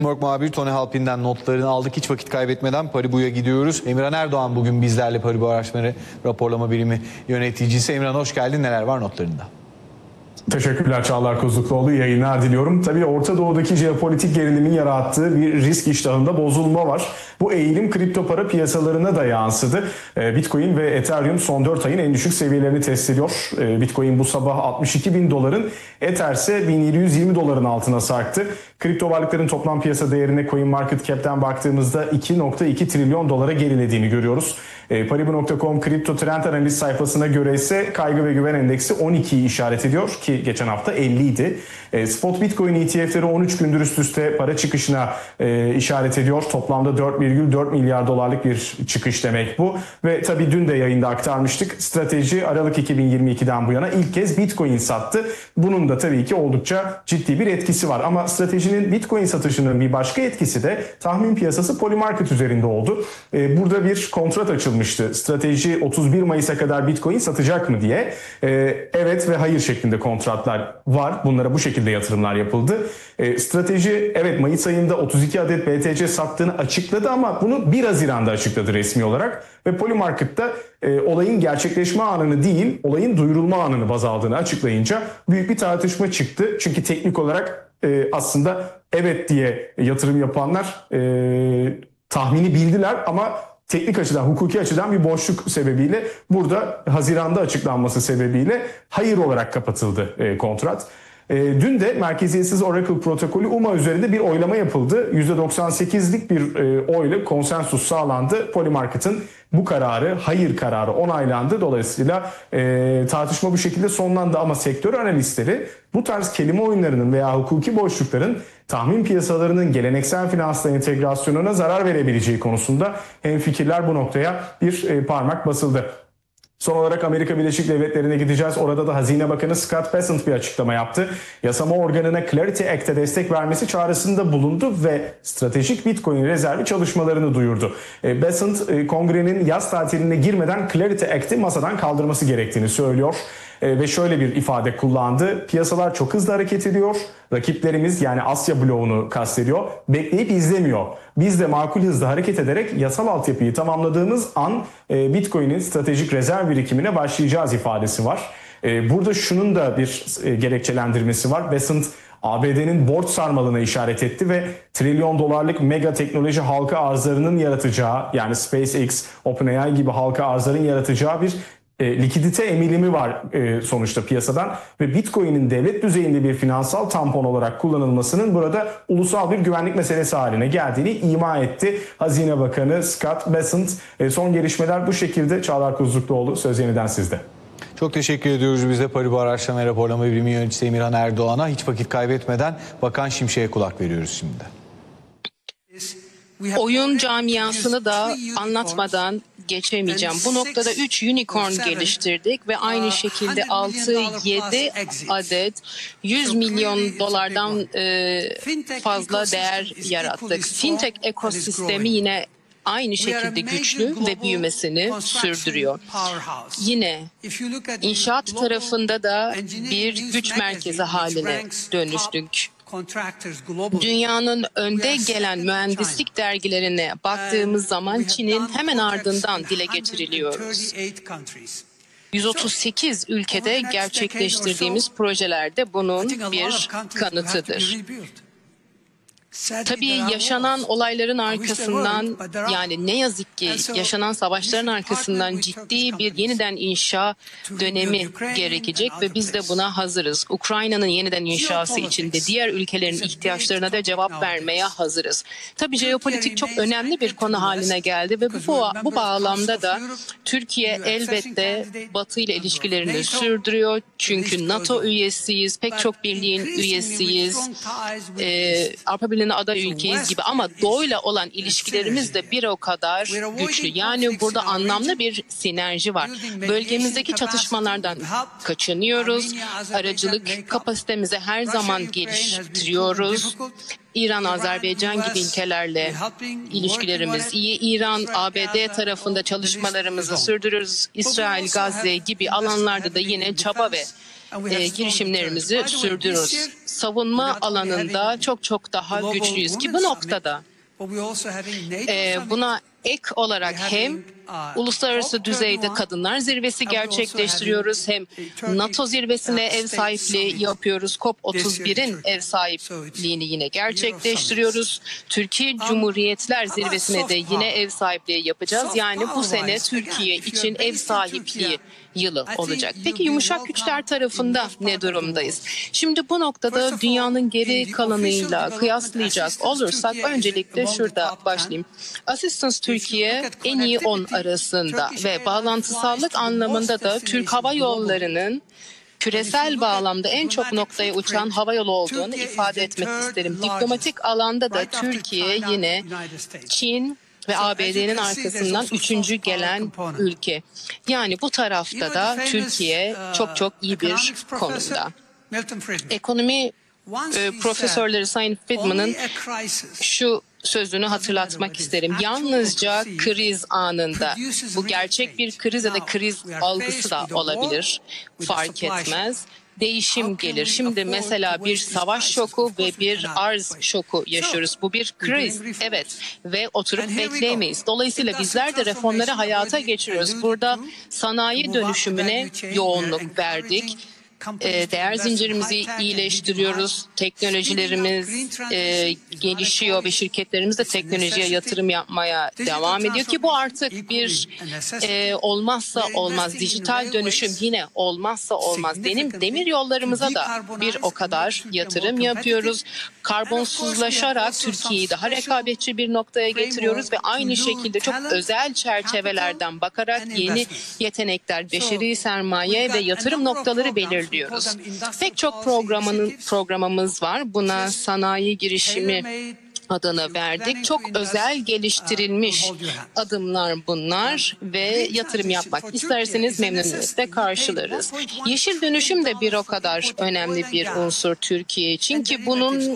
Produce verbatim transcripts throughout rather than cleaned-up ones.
Bloomberg muhabiri Tony Halpin'den notlarını aldık. Hiç vakit kaybetmeden Paribu'ya gidiyoruz. Emirhan Erdoğan bugün bizlerle, Paribu Araştırma Raporlama Birimi yöneticisi. Emirhan, hoş geldin. Neler var notlarında? Teşekkürler Çağlar Kozlukluoğlu. Yayınlar diliyorum. Tabii Orta Doğu'daki jeopolitik gerilimin yarattığı bir risk iştahında bozulma var. Bu eğilim kripto para piyasalarına da yansıdı. Bitcoin ve Ethereum son dört ayın en düşük seviyelerini test ediyor. Bitcoin bu sabah altmış iki bin doların, Ether ise bin yedi yüz yirmi doların altına sarktı. Kripto varlıkların toplam piyasa değerine CoinMarketCap'ten baktığımızda iki nokta iki trilyon dolara gerilediğini görüyoruz. Paribu nokta com kripto trend analiz sayfasına göre ise kaygı ve güven endeksi on ikiyi işaret ediyor ki geçen hafta elli idi. Spot Bitcoin E T F'leri on üç gündür üst üste para çıkışına e, işaret ediyor. Toplamda dört virgül dört milyar dolarlık bir çıkış demek bu. Ve tabii dün de yayında aktarmıştık. Strateji Aralık iki bin yirmi ikiden bu yana ilk kez Bitcoin sattı. Bunun da tabii ki oldukça ciddi bir etkisi var. Ama stratejinin Bitcoin satışının bir başka etkisi de tahmin piyasası Polymarket üzerinde oldu. E, burada bir kontrat açılmıştı. Strateji otuz bir Mayıs'a kadar Bitcoin satacak mı diye. E, evet ve hayır şeklinde kontratlar var. Bunlara bu şekilde yatırımlar yapıldı. E, strateji evet Mayıs ayında otuz iki adet B T C sattığını açıkladı ama bunu bir Haziran'da açıkladı resmi olarak. Ve Polymarket'ta e, olayın gerçekleşme anını değil, olayın duyurulma anını baz aldığını açıklayınca büyük bir tartışma çıktı. Çünkü teknik olarak e, aslında evet diye yatırım yapanlar e, tahmini bildiler ama teknik açıdan, hukuki açıdan bir boşluk sebebiyle burada Haziran'da açıklanması sebebiyle hayır olarak kapatıldı e, kontrat. E, dün de merkeziyetsiz Oracle protokolü U M A üzerinde bir oylama yapıldı. yüzde doksan sekizlik bir e, oyla konsensus sağlandı. Polymarket'ın bu kararı, hayır kararı onaylandı. Dolayısıyla e, tartışma bu şekilde sonlandı ama sektör analistleri bu tarz kelime oyunlarının veya hukuki boşlukların tahmin piyasalarının geleneksel finansla entegrasyonuna zarar verebileceği konusunda hemfikirler, bu noktaya bir e, parmak basıldı. Son olarak Amerika Birleşik Devletleri'ne gideceğiz. Orada da Hazine Bakanı Scott Bessent bir açıklama yaptı. Yasama organına Clarity Act'e destek vermesi çağrısında bulundu ve stratejik Bitcoin rezervi çalışmalarını duyurdu. Bessent, kongrenin yaz tatiline girmeden Clarity Act'i masadan kaldırması gerektiğini söylüyor. Ve şöyle bir ifade kullandı. Piyasalar çok hızlı hareket ediyor. Rakiplerimiz, yani Asya bloğunu kastediyor, bekleyip izlemiyor. Biz de makul hızda hareket ederek yasal altyapıyı tamamladığımız an Bitcoin'in stratejik rezerv birikimine başlayacağız ifadesi var. Burada şunun da bir gerekçelendirmesi var. Bessent A B D'nin borç sarmalına işaret etti ve trilyon dolarlık mega teknoloji halka arzlarının yaratacağı, yani SpaceX, OpenAI gibi halka arzların yaratacağı bir E, likidite emilimi var e, sonuçta piyasadan ve Bitcoin'in devlet düzeyinde bir finansal tampon olarak kullanılmasının burada ulusal bir güvenlik meselesi haline geldiğini ima etti Hazine Bakanı Scott Bessent. E, son gelişmeler bu şekilde. Çağlar Kozlukluoğlu, söz yeniden sizde. Çok teşekkür ediyoruz biz de Paribu Araştırma Raporlama Birimi yöneticisi Emirhan Erdoğan'a. Hiç vakit kaybetmeden Bakan Şimşek'e kulak veriyoruz şimdi. Oyun camiasını da anlatmadan geçemeyeceğim. Bu noktada üç unicorn geliştirdik ve aynı şekilde altı yedi adet yüz milyon dolardan fazla değer yarattık. Fintech ekosistemi yine aynı şekilde güçlü ve büyümesini sürdürüyor. Yine inşaat tarafında da bir güç merkezi haline dönüştük. Dünyanın önde gelen mühendislik dergilerine baktığımız zaman Çin'in hemen ardından dile getiriliyoruz. yüz otuz sekiz ülkede gerçekleştirdiğimiz projelerde bunun bir kanıtıdır. Tabii yaşanan olayların arkasından, yani ne yazık ki yaşanan savaşların arkasından ciddi bir yeniden inşa dönemi gerekecek ve biz de buna hazırız. Ukrayna'nın yeniden inşası için de diğer ülkelerin ihtiyaçlarına da cevap vermeye hazırız. Tabii jeopolitik çok önemli bir konu haline geldi ve bu, bu bağlamda da Türkiye elbette Batı ile ilişkilerini sürdürüyor. Çünkü NATO üyesiyiz, pek çok birliğin üyesiyiz, ee, Avrupa Birliği aday ülkeyiz gibi, ama Doğu'yla olan ilişkilerimiz de bir o kadar güçlü. Yani burada anlamlı bir sinerji var. Bölgemizdeki çatışmalardan kaçınıyoruz. Aracılık kapasitemizi her zaman geliştiriyoruz. İran, Azerbaycan gibi ülkelerle ilişkilerimiz iyi. İran, A B D tarafında çalışmalarımızı sürdürüyoruz. İsrail, Gazze gibi alanlarda da yine çaba ve e, girişimlerimizi sürdürüyoruz. Savunma alanında çok çok daha güçlüyüz ki bu noktada e, buna ek olarak hem uluslararası düzeyde kadınlar zirvesi gerçekleştiriyoruz, hem NATO zirvesine ev sahipliği yapıyoruz. COP otuz bir'in ev sahipliğini yine gerçekleştiriyoruz. Türkiye Cumhuriyetler zirvesine de yine ev sahipliği yapacağız. Yani bu sene Türkiye için ev sahipliği yılı olacak. Peki yumuşak güçler tarafında ne durumdayız? Şimdi bu noktada dünyanın geri kalanıyla kıyaslayacak olursak öncelikle şurada başlayayım. Assistance Türkiye en iyi on arasında ve bağlantısallık anlamında da Türk Hava Yolları'nın küresel bağlamda en çok noktaya uçan havayolu olduğunu ifade etmek isterim. Diplomatik alanda da Türkiye yine Çin ve A B D'nin arkasından üçüncü gelen ülke. Yani bu tarafta da Türkiye çok çok iyi bir konumda. Ekonomi e, profesörleri Sayın Friedman'ın şu sözünü hatırlatmak isterim. Yalnızca kriz anında, bu gerçek bir kriz ya da kriz algısı da olabilir, fark etmez, değişim gelir. Şimdi mesela bir savaş şoku ve bir arz şoku yaşıyoruz. Bu bir kriz, evet, ve oturup bekleyemeyiz. Dolayısıyla bizler de reformları hayata geçiriyoruz. Burada sanayi dönüşümüne yoğunluk verdik. Değer zincirimizi iyileştiriyoruz, teknolojilerimiz e, gelişiyor ve şirketlerimiz de teknolojiye yatırım yapmaya devam ediyor ki bu artık bir e, olmazsa olmaz. Dijital dönüşüm yine olmazsa olmaz. Benim demir yollarımıza da bir o kadar yatırım yapıyoruz. Karbonsuzlaşarak Türkiye'yi daha rekabetçi bir noktaya getiriyoruz ve aynı şekilde çok özel çerçevelerden bakarak yeni yetenekler, beşeri sermaye ve yatırım noktaları belirliyoruz. Diyoruz. Pek çok programın, programımız var. Buna sanayi girişimi adını verdik. Çok özel geliştirilmiş adımlar bunlar ve yatırım yapmak isterseniz memnuniyetle karşılarız. Yeşil dönüşüm de bir o kadar önemli bir unsur Türkiye için ki bunun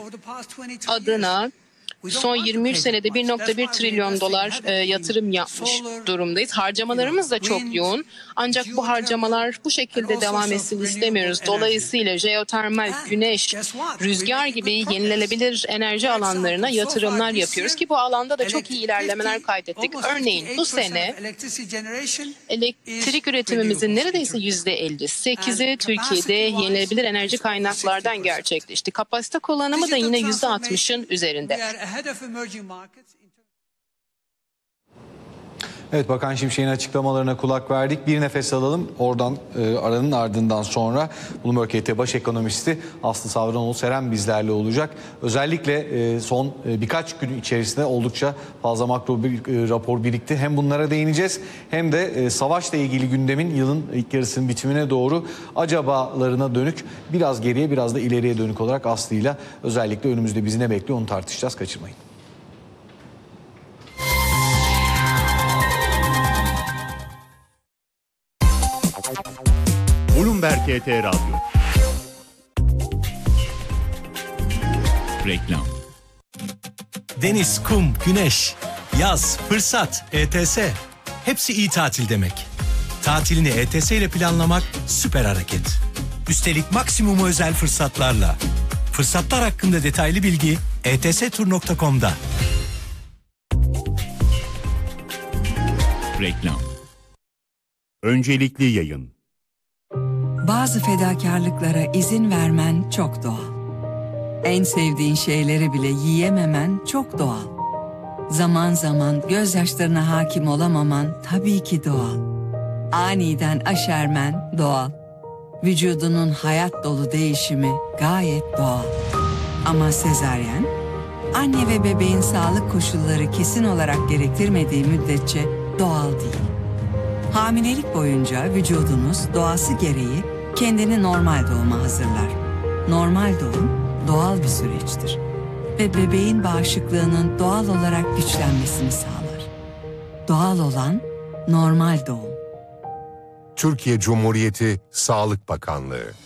adına son yirmi üç senede bir nokta bir trilyon dolar e, yatırım yapmış durumdayız. Harcamalarımız da çok yoğun. Ancak bu harcamalar bu şekilde devam etsin istemiyoruz. Dolayısıyla jeotermal, güneş, rüzgar gibi yenilenebilir enerji alanlarına yatırımlar yapıyoruz ki bu alanda da çok iyi ilerlemeler kaydettik. Örneğin bu sene elektrik üretimimizin neredeyse yüzde elli sekizi Türkiye'de yenilenebilir enerji kaynaklardan gerçekleşti. Kapasite kullanımı da yine yüzde altmışın üzerinde. Evet, Bakan Şimşek'in açıklamalarına kulak verdik. Bir nefes alalım. Oradan e, aranın ardından sonra Bloomberg H T baş ekonomisti Aslı Savranoğlu Seren bizlerle olacak. Özellikle e, son e, birkaç gün içerisinde oldukça fazla makro bir e, rapor birikti. Hem bunlara değineceğiz hem de e, savaşla ilgili gündemin yılın ilk yarısının bitimine doğru acabalarına dönük, biraz geriye biraz da ileriye dönük olarak Aslı'yla özellikle önümüzde bizi ne bekliyor onu tartışacağız. Kaçırmayın. Bloomberg H T Radyo. Reklam. Deniz, kum, güneş, yaz, fırsat, E T S. Hepsi iyi tatil demek. Tatilini E T S ile planlamak süper hareket. Üstelik maksimum özel fırsatlarla. Fırsatlar hakkında detaylı bilgi e t s tur nokta com'da. Reklam. Öncelikli yayın. Bazı fedakarlıklara izin vermen çok doğal. En sevdiğin şeyleri bile yiyememen çok doğal. Zaman zaman gözyaşlarına hakim olamaman tabii ki doğal. Aniden aşermen doğal. Vücudunun hayat dolu değişimi gayet doğal. Ama sezaryen, anne ve bebeğin sağlık koşulları kesin olarak gerektirmediği müddetçe doğal değil. Hamilelik boyunca vücudunuz doğası gereği kendini normal doğuma hazırlar. Normal doğum doğal bir süreçtir ve bebeğin bağışıklığının doğal olarak güçlenmesini sağlar. Doğal olan normal doğum. Türkiye Cumhuriyeti Sağlık Bakanlığı.